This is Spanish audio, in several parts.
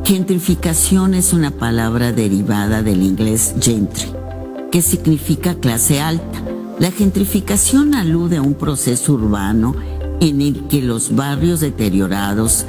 Gentrificación es una palabra derivada del inglés gentry, que significa clase alta. La gentrificación alude a un proceso urbano en el que los barrios deteriorados,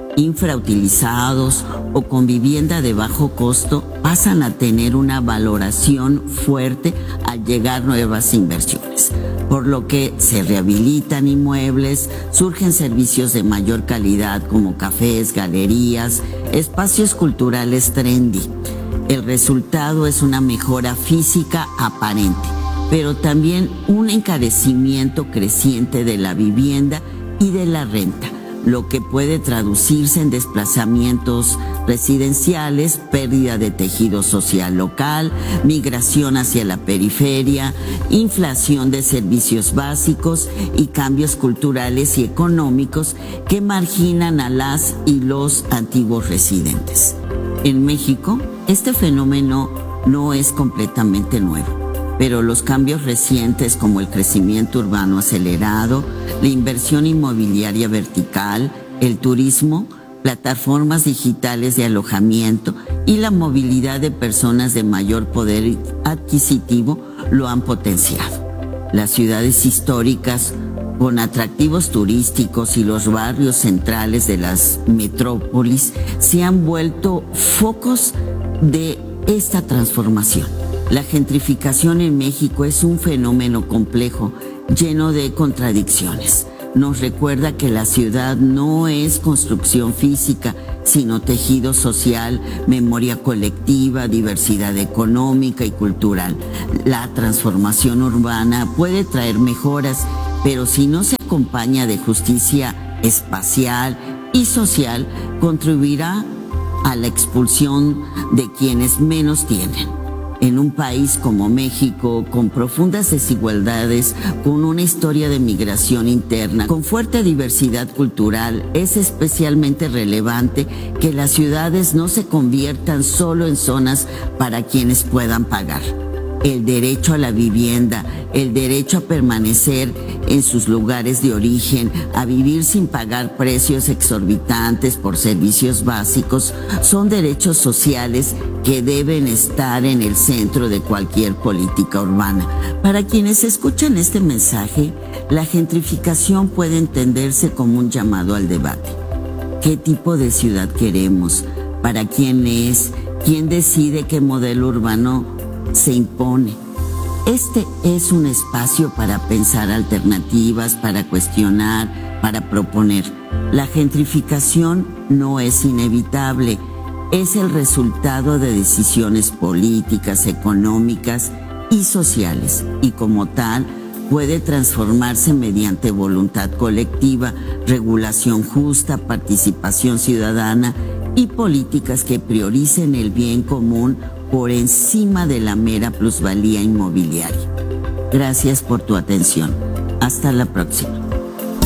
infrautilizados o con vivienda de bajo costo pasan a tener una valoración fuerte al llegar nuevas inversiones, por lo que se rehabilitan inmuebles, surgen servicios de mayor calidad como cafés, galerías, espacios culturales trendy. El resultado es una mejora física aparente, pero también un encarecimiento creciente de la vivienda y de la renta, lo que puede traducirse en desplazamientos residenciales, pérdida de tejido social local, migración hacia la periferia, inflación de servicios básicos y cambios culturales y económicos que marginan a las y los antiguos residentes. En México, este fenómeno no es completamente nuevo, pero los cambios recientes como el crecimiento urbano acelerado, la inversión inmobiliaria vertical, el turismo, plataformas digitales de alojamiento y la movilidad de personas de mayor poder adquisitivo lo han potenciado. Las ciudades históricas con atractivos turísticos y los barrios centrales de las metrópolis se han vuelto focos de esta transformación. La gentrificación en México es un fenómeno complejo, lleno de contradicciones. Nos recuerda que la ciudad no es construcción física, sino tejido social, memoria colectiva, diversidad económica y cultural. La transformación urbana puede traer mejoras, pero si no se acompaña de justicia espacial y social, contribuirá a la expulsión de quienes menos tienen. En un país como México, con profundas desigualdades, con una historia de migración interna, con fuerte diversidad cultural, es especialmente relevante que las ciudades no se conviertan solo en zonas para quienes puedan pagar. El derecho a la vivienda, el derecho a permanecer en sus lugares de origen, a vivir sin pagar precios exorbitantes por servicios básicos, son derechos sociales que deben estar en el centro de cualquier política urbana. Para quienes escuchan este mensaje, la gentrificación puede entenderse como un llamado al debate. ¿Qué tipo de ciudad queremos? ¿Para quién es? ¿Quién decide qué modelo urbano se impone? Este es un espacio para pensar alternativas, para cuestionar, para proponer. La gentrificación no es inevitable, es el resultado de decisiones políticas, económicas y sociales, y como tal puede transformarse mediante voluntad colectiva, regulación justa, participación ciudadana y políticas que prioricen el bien común por encima de la mera plusvalía inmobiliaria. Gracias por tu atención. Hasta la próxima.